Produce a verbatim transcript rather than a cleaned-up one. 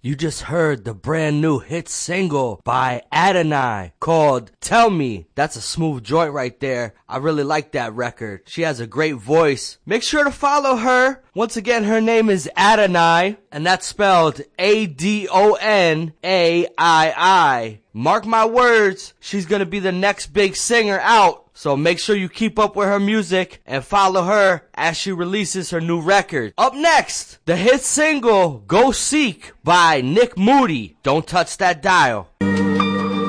You just heard the brand new hit single by Adonai called Tell Me. That's a smooth joint right there. I really like that record. She has a great voice. Make sure to follow her. Once again, her name is Adonai, and that's spelled A D O N A I I. Mark my words, she's gonna be the next big singer out. So make sure you keep up with her music and follow her as she releases her new record. Up next, the hit single Go Seek by Nick Moody. Don't touch that dial.